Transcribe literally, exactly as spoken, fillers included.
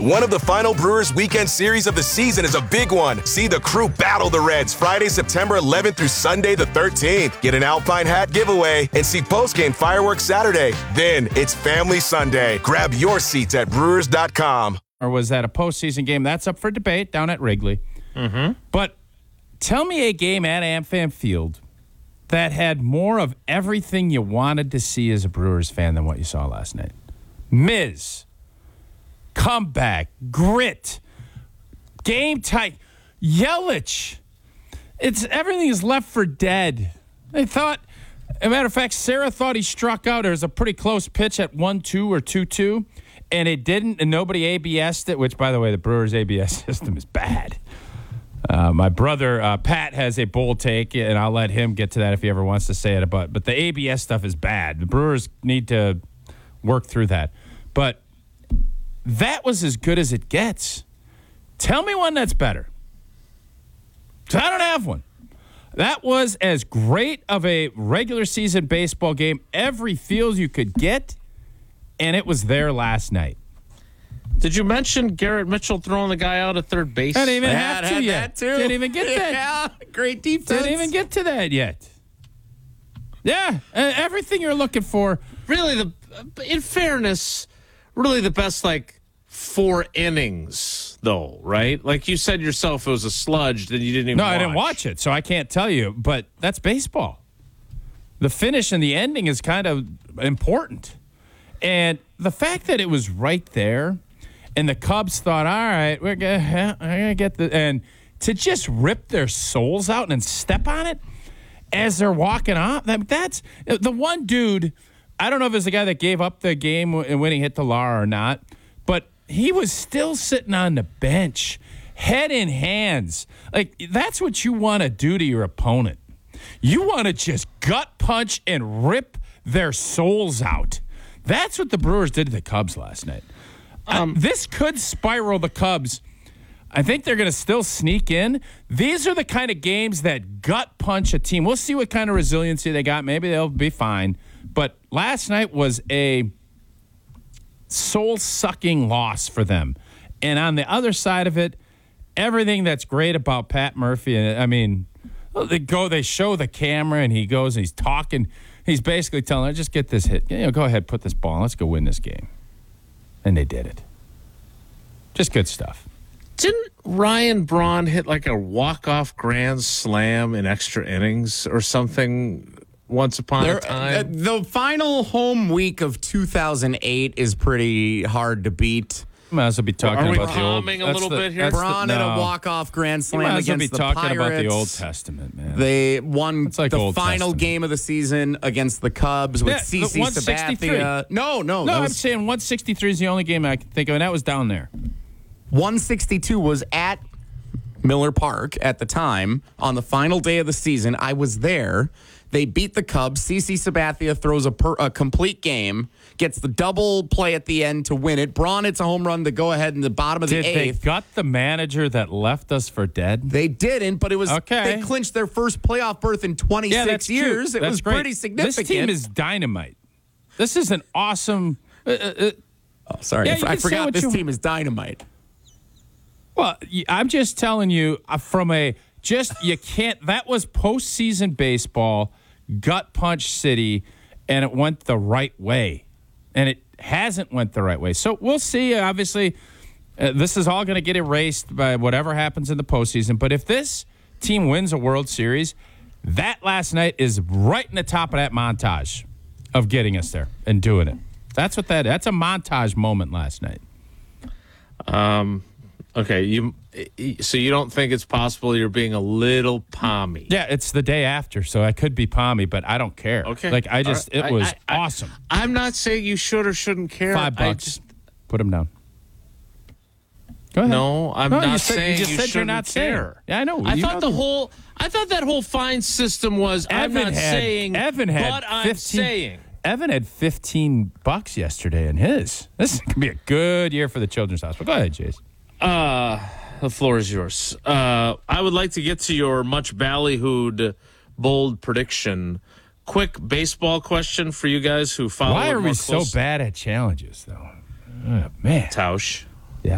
One of the final Brewers weekend series of the season is a big one. See the crew battle the Reds Friday, September eleventh through Sunday the thirteenth. Get an Alpine hat giveaway and see postgame fireworks Saturday. Then it's Family Sunday. Grab your seats at brewers dot com. Or was that a postseason game? That's up for debate down at Wrigley. Mm-hmm. But tell me a game at AmFam Field that had more of everything you wanted to see as a Brewers fan than what you saw last night. Miz. Comeback, grit, game tight, Yelich. It's everything is left for dead. They thought, as a matter of fact, Sarah thought he struck out. There was a pretty close pitch at one two or two two, and it didn't, and nobody A B S'd it, which, by the way, the Brewers' A B S system is bad. Uh, my brother, uh, Pat, has a bold take, and I'll let him get to that if he ever wants to say it, but, but the A B S stuff is bad. The Brewers need to work through that. But that was as good as it gets. Tell me one that's better. I don't have one. That was as great of a regular season baseball game, every field you could get, and it was there last night. Did you mention Garrett Mitchell throwing the guy out at third base? I didn't even I have had, to yet. That too. Didn't even get that. Yeah, great defense. Didn't even get to that yet. Yeah, uh, everything you're looking for. Really, the in fairness, really the best like four innings, though, right? Like you said yourself, it was a sludge that you didn't even No, watch. I didn't watch it, so I can't tell you, but that's baseball. The finish and the ending is kind of important. And the fact that it was right there and the Cubs thought, all right, we're going to get the – and to just rip their souls out and step on it as they're walking off, that, that's – the one dude, I don't know if it's the guy that gave up the game when he hit the Lar or not, but he was still sitting on the bench, head in hands. Like, that's what you want to do to your opponent. You want to just gut punch and rip their souls out. That's what the Brewers did to the Cubs last night. Um, uh, this could spiral the Cubs. I think they're going to still sneak in. These are the kind of games that gut punch a team. We'll see what kind of resiliency they got. Maybe they'll be fine. But last night was a soul-sucking loss for them. And on the other side of it, everything that's great about Pat Murphy, I mean, they go, they show the camera, and he goes and he's talking. He's basically telling her, just get this hit. You know, go ahead, put this ball, and let's go win this game. And they did it. Just good stuff. Didn't Ryan Braun hit like a walk-off grand slam in extra innings or something once upon there, a time? Uh, the final home week of two thousand eight is pretty hard to beat. Might as well be talking Are we about the old. calming a little the, bit here? Braun the, at no. a walk-off grand You slam might as well against be the talking Pirates. about the Old Testament, man. They won It's like the Old final Testament. game of the season against the Cubs with Yeah, C the C one sixty-three. Sabathia. No, no, no, that I'm was saying one sixty-three is the only game I can think of, and that was down there. one sixty-two was at Miller Park at the time on the final day of the season. I was there. They beat the Cubs. C C Sabathia throws a, per, a complete game, gets the double play at the end to win it. Braun hits a home run to go ahead in the bottom of Did the eighth. they gut the manager that left us for dead? They didn't, but it was Okay. they clinched their first playoff berth in twenty-six Yeah, that's years. cute. It That's was great. pretty significant. This team is dynamite. This is an awesome. Uh, uh, oh, sorry, Yeah, I, you I can say forgot what this you- team is dynamite. well, y- I'm just telling you uh, from a just you can't. That was postseason baseball, gut punch city, and it went the right way, and it hasn't went the right way. So we'll see. Obviously, uh, this is all going to get erased by whatever happens in the postseason. But if this team wins a World Series, that last night is right in the top of that montage of getting us there and doing it. That's what that. That's a montage moment last night. Um, okay, you. So you don't think it's possible you're being a little palmy? Yeah, it's the day after, so I could be palmy, but I don't care. Okay, like I just, All right. it was I- I- awesome. I'm not saying you should or shouldn't care. Five I bucks. just- Put them down. Go ahead. No, I'm No, not you said, saying you just you said you're shouldn't not saying. care. Yeah, I know. I You thought know the the- whole. I thought that whole fine system was. I'm Evan not had, saying. Evan had but I'm fifteen, saying. Evan had fifteen bucks yesterday in his. This is gonna be a good year for the Children's Hospital. Go ahead, Jace. Uh, the floor is yours. Uh, I would like to get to your much ballyhooed, bold prediction. Quick baseball question for you guys who follow. Why it are more we so close- bad at challenges, though? Oh, man. Tausch.